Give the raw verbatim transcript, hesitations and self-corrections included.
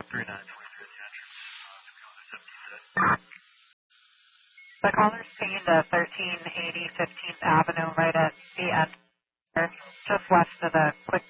The caller's seen to thirteen eighty fifteenth Avenue right at the end, just west of the Quick